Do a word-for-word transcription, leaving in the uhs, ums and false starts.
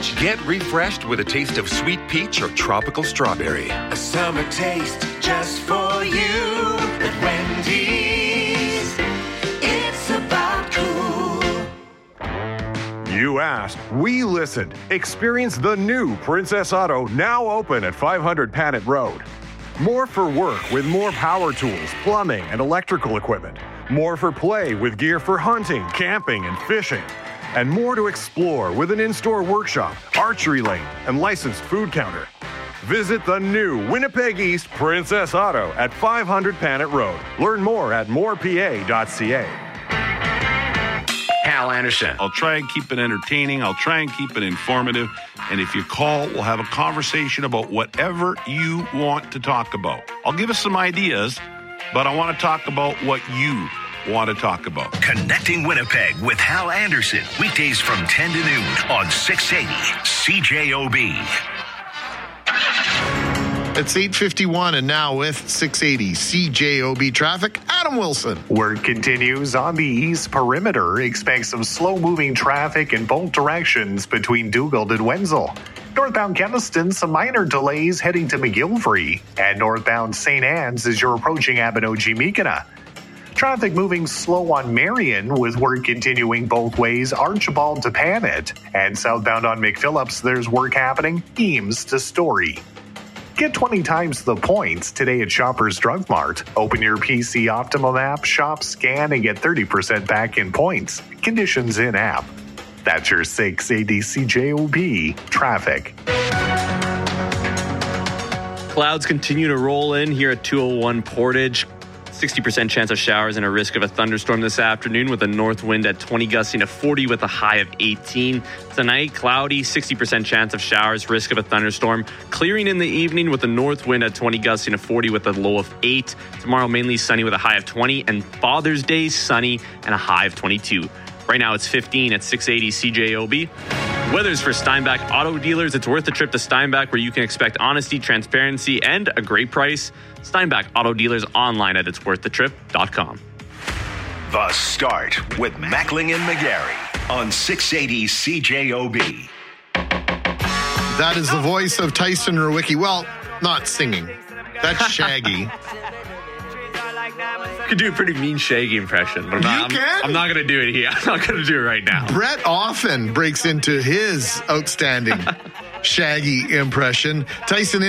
Get refreshed with a taste of sweet peach or tropical strawberry. A summer taste just for you at Wendy's. It's about cool. You asked, we listened. Experience the new Princess Auto, now open at five hundred Panet Road. More for work with more power tools, plumbing, and electrical equipment. More for play with gear for hunting, camping, and fishing. And more to explore with an in-store workshop, archery lane, and licensed food counter. Visit the new Winnipeg East Princess Auto at five hundred Panet Road. Learn more at more p a dot c a. Hal Anderson. I'll try and keep it entertaining. I'll try and keep it informative. And if you call, we'll have a conversation about whatever you want to talk about. I'll give us some ideas, but I want to talk about what you want to talk about. Connecting Winnipeg with Hal Anderson. Weekdays from ten to noon on six eighty C J O B. It's eight fifty-one, and now with six eighty C J O B traffic, Adam Wilson. Work continues on the east perimeter. Expect some slow-moving traffic in both directions between Dugald and Wenzel. Northbound Keniston, some minor delays heading to McGillivray. And northbound Saint Anne's as you're approaching Abinogi-Meekina. Traffic moving slow on Marion with work continuing both ways, Archibald to Panet. And southbound on McPhillips, there's work happening, Eames to Story. Get twenty times the points today at Shoppers Drug Mart. Open your P C Optimum app, shop, scan, and get thirty percent back in points. Conditions in app. That's your six eighty C J O B traffic. Clouds continue to roll in here at two oh one Portage. sixty percent chance of showers and a risk of a thunderstorm this afternoon with a north wind at twenty gusting to forty with a high of eighteen. Tonight, cloudy, sixty percent chance of showers, risk of a thunderstorm. Clearing in the evening with a north wind at twenty gusting to forty with a low of eight. Tomorrow, mainly sunny with a high of twenty. And Father's Day, sunny and a high of twenty-two. Right now, it's fifteen at six eighty C J O B. Weather's for Steinbach Auto Dealers. It's worth a trip to Steinbach, where you can expect honesty, transparency, and a great price. Steinbach Auto Dealers online at its worth the trip dot com. The Start with Mackling and McGarry on six eighty C J O B. That is the voice of Tyson Rowicki. Well, not singing. That's Shaggy. Could do a pretty mean Shaggy impression, but I'm not, you I'm, can? I'm not going to do it here. I'm not going to do it right now. Brett often breaks into his outstanding Shaggy impression. Tyson